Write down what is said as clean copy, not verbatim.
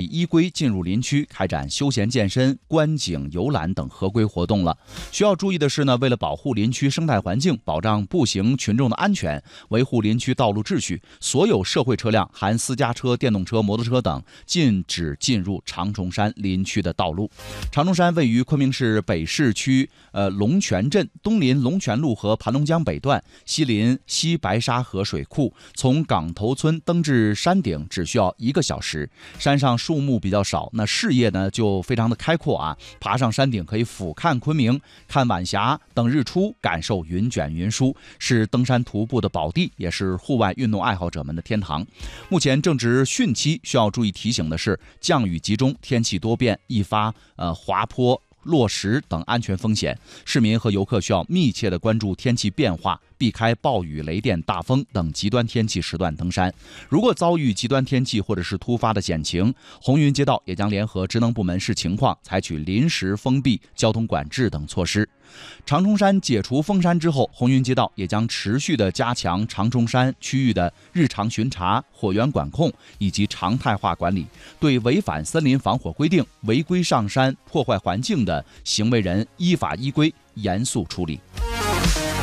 依规进入林区开展休闲健身、观景游览等合规活动了。需要注意的是呢，为了保护林区生态环境，保障步行群众的安全，维护林区道路秩序，所有社会车辆（含私家车、电动车、摩托车等）禁止进入长虫山林区的道路。长虫山位于昆明市北市区龙泉镇，东临龙泉路和盘龙江北段，西临西白沙河水库。从港头村登至山顶只需要1个小时。山上树木比较少，那视野呢就非常的开阔啊。爬上山顶可以俯瞰昆明，看晚霞，等日出，感受云卷云舒，是登山徒步的宝地，也是户外运动爱好者们的天堂。目前正值汛期，需要注意提醒的是，降雨集中，天气多变，易发滑坡、落石等安全风险，市民和游客需要密切的关注天气变化，避开暴雨、雷电、大风等极端天气时段登山。如果遭遇极端天气或者是突发的险情，红云街道也将联合职能部门视情况采取临时封闭、交通管制等措施。长虫山解除封山之后，红云街道也将持续的加强长虫山区域的日常巡查、火源管控以及常态化管理，对违反森林防火规定、违规上山、破坏环境的行为人依法依规严肃处理。